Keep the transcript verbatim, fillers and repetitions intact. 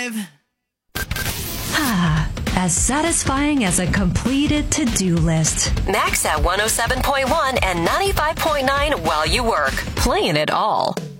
five. As satisfying as a completed to-do list. Max at one oh seven point one and ninety-five point nine while you work. Playing it all.